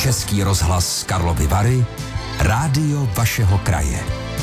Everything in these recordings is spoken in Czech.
Český rozhlas Karlovy Vary, rádio vašeho kraje.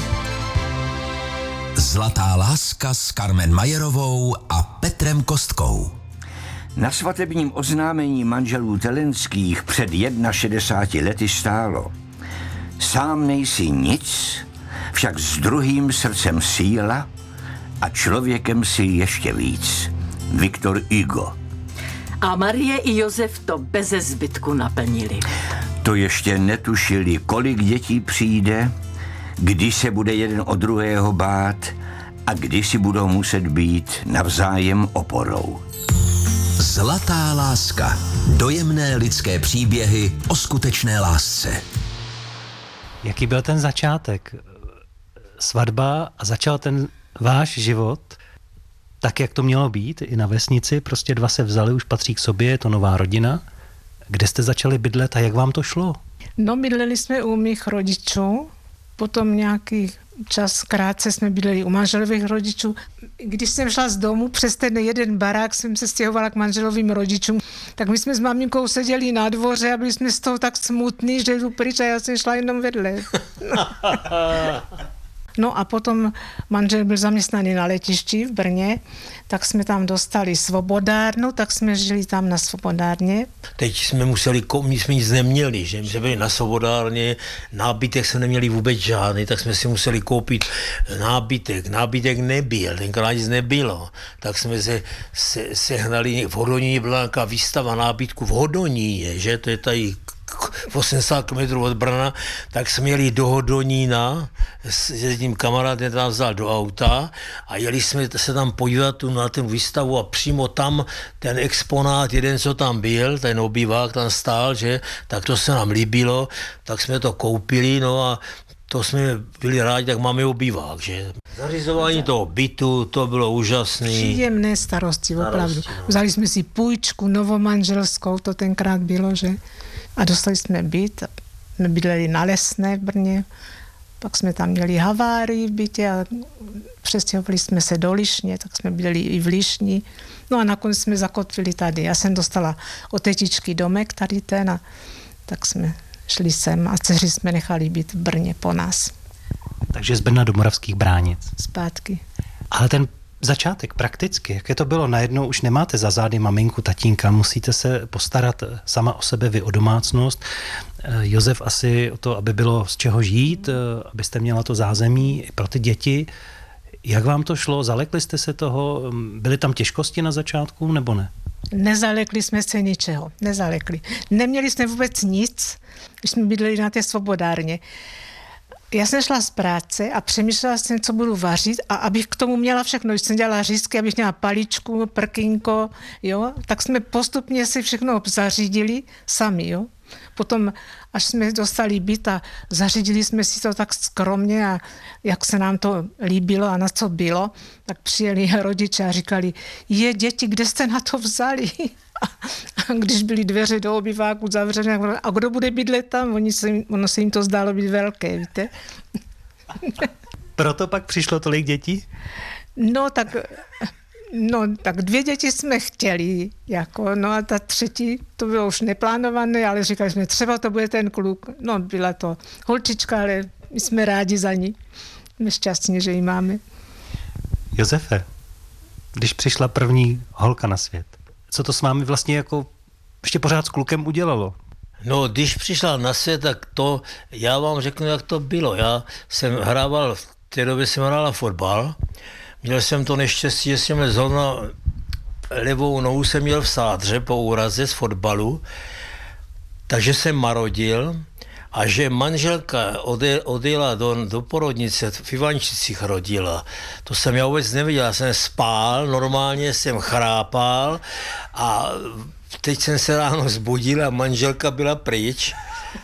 Zlatá láska s Carmen Majerovou a Petrem Kostkou. Na svatebním oznámení manželů Telenských před 61 lety stálo: sám nejsi nic, však s druhým srdcem síla a člověkem si ještě víc. Viktor Hugo. A Marie i Josef to beze zbytku naplnili. To ještě netušili, kolik dětí přijde, kdy se bude jeden o druhého bát a kdy si budou muset být navzájem oporou. Zlatá láska. Dojemné lidské příběhy o skutečné lásce. Jaký byl ten začátek? Svatba a začal ten váš život tak, jak to mělo být i na vesnici. Prostě dva se vzali, už patří k sobě, je to nová rodina. Kde jste začali bydlet a jak vám to šlo? No, bydleli jsme u mých rodičů, potom nějaký čas krátce jsme bydleli u manželových rodičů. Když jsem šla z domu, přes ten jeden barák jsem se stěhovala k manželovým rodičům, tak my jsme s maminkou seděli na dvoře a byli jsme z toho tak smutní, že jdu pryč a já jsem šla jenom vedle. No a potom manžel byl zaměstnaný na letišti v Brně, tak jsme tam dostali svobodárnu, tak jsme žili tam na svobodárně. Teď jsme museli, my jsme nic neměli, že my jsme byli na svobodárně, nábytek jsme neměli vůbec žádný, tak jsme si museli koupit nábytek nebyl, tenkrát nic nebylo, tak jsme sehnali, v Hodoníně byla nějaká výstava nábytku v Hodoníně, že to je tady 80 km od Brna, tak jsme jeli do Hodonína s jedním kamarádem, nás vzal do auta a jeli jsme se tam podívat na ten výstavu a přímo tam ten exponát, jeden, co tam byl, ten obývák tam stál, že, tak to se nám líbilo, tak jsme to koupili, no a to jsme byli rádi, tak máme obývák, že. Zařizování toho bytu, to bylo úžasné. Příjemné starosti, opravdu. Vzali jsme si půjčku novomanželskou, to tenkrát bylo, že. A dostali jsme byt, jsme bydleli na Lesné v Brně, pak jsme tam měli havárii v bytě a přestěhovali jsme se do Lišně, tak jsme bydleli i v Lišni. No a nakonec jsme zakotvili tady. Já jsem dostala od tetičky domek tady ten a tak jsme šli sem a dceři jsme nechali být v Brně po nás. Takže z Brna do Moravských Bránic. Zpátky. Ale ten začátek prakticky, jaké to bylo? Najednou už nemáte za zády maminku, tatínka, musíte se postarat sama o sebe, vy o domácnost. Josef asi o to, aby bylo z čeho žít, abyste měla to zázemí pro ty děti. Jak vám to šlo? Zalekli jste se toho? Byly tam těžkosti na začátku, nebo ne? Nezalekli jsme se ničeho, nezalekli. Neměli jsme vůbec nic, když jsme bydleli na té svobodárně. Já jsem šla z práce a přemýšlela jsem, co budu vařit a abych k tomu měla všechno. Když jsem dělala řízky, abych měla paličku, prkínko, jo, tak jsme postupně si všechno zařídili sami, jo. Potom, až jsme dostali byt a zařídili jsme si to tak skromně a jak se nám to líbilo a na co bylo, tak přijeli rodiče a říkali, děti, kde jste na to vzali? A když byly dveře do obýváku zavřené, a kdo bude bydlet tam? Ono se jim to zdálo být velké, víte? Proto pak přišlo tolik dětí? No tak 2 děti jsme chtěli, jako, no a ta třetí, to bylo už neplánované, ale říkali jsme, třeba to bude ten kluk. No, byla to holčička, ale my jsme rádi za ní. Jsme šťastní, že ji máme. Josefe, když přišla první holka na svět, co to s vámi vlastně jako ještě pořád s klukem udělalo? No, když přišla na svět, tak to, já vám řeknu, jak to bylo. Já jsem hrával, v té době jsem hrál fotbal, měl jsem to neštěstí, že jsem měl zrovna levou nohu jsem měl v sádře po úraze z fotbalu, takže jsem marodil a že manželka odjela do porodnice, v Ivančicích rodila. To jsem já vůbec neviděl, já jsem spál, normálně jsem chrápal a teď jsem se ráno zbudil a manželka byla pryč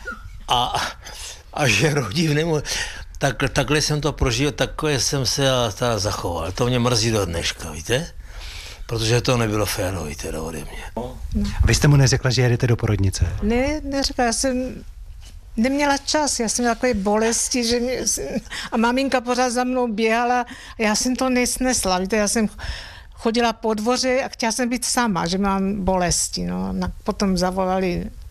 a že rodím nemohl. Takhle jsem to prožil, takové jsem se teda zachoval. To mě mrzí do dneška, víte? Protože to nebylo férový teda ode mě. Vy jste mu neřekla, že jedete do porodnice? Ne, neřekla, já jsem neměla čas, já jsem měla takové bolesti, že a maminka pořád za mnou běhala a já jsem to nesnesla, víte, já jsem chodila po dvoře a chtěla jsem být sama, že mám bolesti, no. Potom zavolali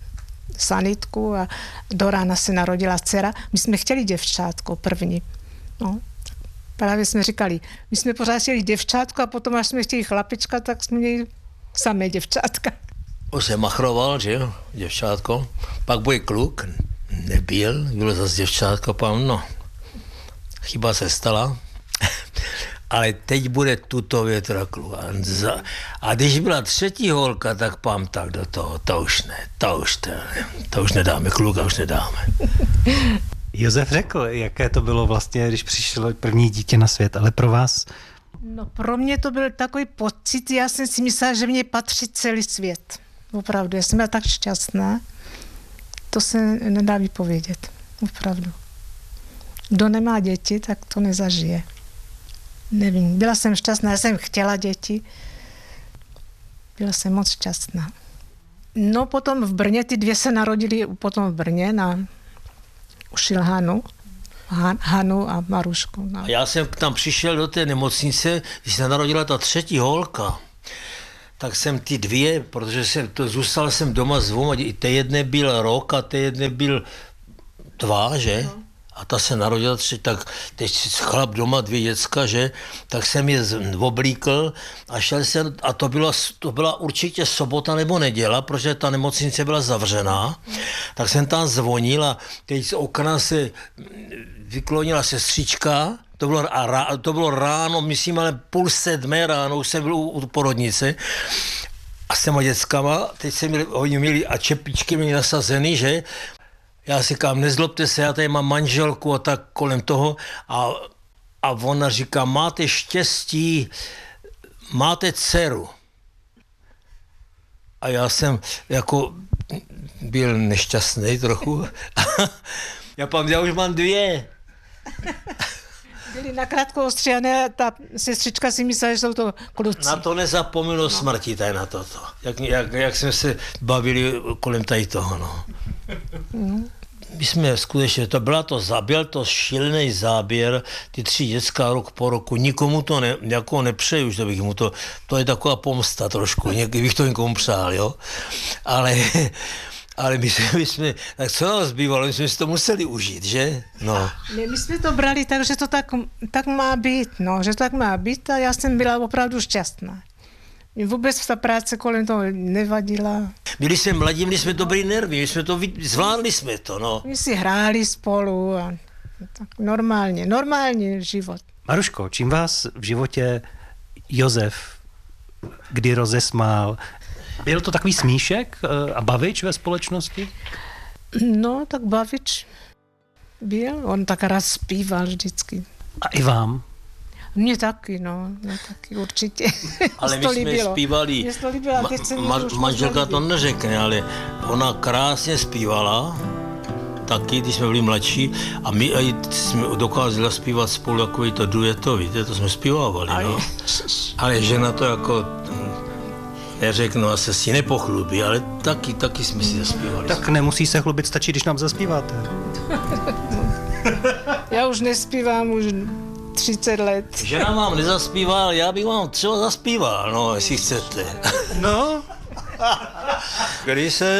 sanitku a do rána se narodila dcera. My jsme chtěli děvčátko první. No, právě jsme říkali, my jsme pořád chtěli děvčátko a potom, až jsme chtěli chlapička, tak jsme měli samé děvčátka. On se machroval, že jo, děvčátko. Pak bude kluk, nebyl, bylo zase děvčátko, pám, no, chyba se stala. Ale teď bude tuto větra kluk. A když byla třetí holka, tak pám tak do toho, to už nedáme, kluka už nedáme. Josef řekl, jaké to bylo vlastně, když přišlo první dítě na svět, ale pro vás? No pro mě to byl takový pocit, já jsem si myslela, že mě patří celý svět. Opravdu, já jsem byla tak šťastná, to se nedá vypovědět. Opravdu. Kdo nemá děti, tak to nezažije. Nevím, byla jsem šťastná, já jsem chtěla děti. Byla jsem moc šťastná. No potom v Brně, ty dvě se narodily potom v Brně u Šilhanu. Hanu a Marušku. No. A já jsem tam přišel do té nemocnice, když se narodila ta třetí holka, tak jsem ty dvě, protože zůstal jsem doma s dvoma, té jedné byl rok a té jedné byl 2, že? No. A ta se narodila tak teď chlap doma, 2 děcka, že? Tak jsem je oblíkl a šel jsem, a to byla určitě sobota nebo neděla, protože ta nemocnice byla zavřená. Tak jsem tam zvonil a teď z okna se vyklonila sestřička, to bylo ráno, myslím, ale 6:30 ráno, už jsem byl u porodnice. A s těma dětskama, teď oni měli a čepičky měli nasazeny, že? Já si říkám, nezlobte se, já tady mám manželku a tak kolem toho a ona říká, máte štěstí, máte dceru. A já jsem jako byl nešťastný trochu. Já už mám 2. Byli nakrátko ostříhané a ta sestřička si myslela, že jsou to kluci. Na to nezapomenu no. Smrti, tady na toto. Jak jsme se bavili kolem tady toho, no. My jsme skutečně, byl to šílený záběr, ty 3 dětská rok po roku, nikomu to jako nepřeju, že bych mu to je taková pomsta trošku, bych to někomu přál, jo. Ale my jsme, tak co nám zbývalo, my jsme si to museli užít, že? No. My jsme to brali tak, že to tak má být, no, že to tak má být a já jsem byla opravdu šťastná. Mě vůbec ta práce kolem toho nevadila. Byli jsme mladí, měli jsme dobrý nervy, my jsme to zvládli jsme to, no. My si hráli spolu a tak normální život. Maruško, čím vás v životě Josef kdy rozesmál? Byl to takový smíšek a bavič ve společnosti? No, tak bavič byl. On tak rád zpíval vždycky. A i vám? Mně taky, no. Mě taky určitě. Ale my jsme zpívali, manželka to neřekne, ale ona krásně zpívala, taky, když jsme byli mladší, a my jsme dokázali zpívat spolu takový to dueto, víte, to jsme zpívávali, no. Ale žena to jako neřeknu, asi si nepochlubí, ale taky jsme si zaspívali. Tak nemusí se chlubit, stačí, když nám zaspíváte. Já už nespívám, už 30 let. Žena vám nezaspíval, já bych vám třeba zaspíval, no, jestli chcete. No. Když se